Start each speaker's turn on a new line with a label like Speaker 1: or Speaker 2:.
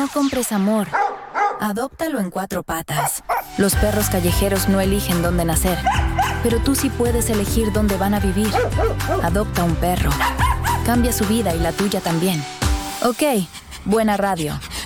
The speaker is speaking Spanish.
Speaker 1: No compres amor. Adóptalo en 4 patas. Los perros callejeros no eligen dónde nacer, pero tú sí puedes elegir dónde van a vivir. Adopta un perro. Cambia su vida y la tuya también. Ok, buena radio.